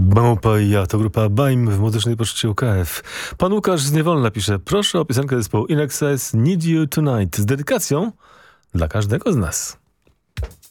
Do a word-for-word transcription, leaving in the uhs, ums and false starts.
Małpa i ja to grupa Baim w muzycznej poczcie U K F. Pan Łukasz z Niewolna pisze: proszę o piosenkę zespołu In Excess Need You Tonight z dedykacją dla każdego z nas.